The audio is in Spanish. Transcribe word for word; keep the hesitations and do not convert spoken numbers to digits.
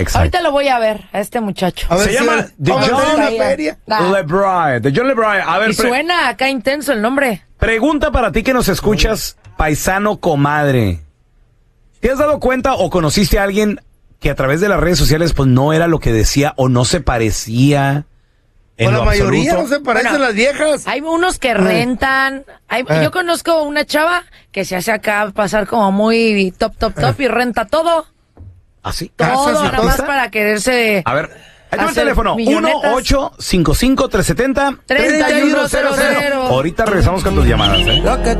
Exacto. Ahorita lo voy a ver, a este muchacho. A ver, se si llama va- The vamos a hacer John una feria. LeBride. The John LeBride. A ver, Y pre- suena acá intenso el nombre. pregunta para ti que nos escuchas, paisano comadre. ¿Te has dado cuenta o conociste a alguien que a través de las redes sociales pues no era lo que decía o no se parecía en Pues lo la mayoría absoluto? no se parecen Bueno, las viejas. Hay unos que rentan. Hay, Eh. Yo conozco una chava que se hace acá pasar como muy top, top, top y renta todo. ¿Así? Todo, Casas y nada todo. más para quererse. A ver, ahí te va el hacer teléfono. uno millonetas. ocho cinco cinco tres siete cero treinta y uno cero cero. Ahorita regresamos con tus llamadas, ¿eh? Lo que